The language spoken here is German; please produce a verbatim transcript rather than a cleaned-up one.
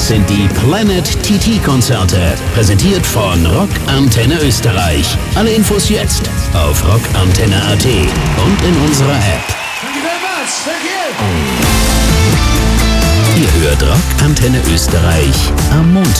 Das sind die Planet T T-Konzerte, präsentiert von Rock Antenne Österreich. Alle Infos jetzt auf rockantenne punkt at und in unserer App. Thank you very much. Thank you. Ihr hört Rock Antenne Österreich am Montag.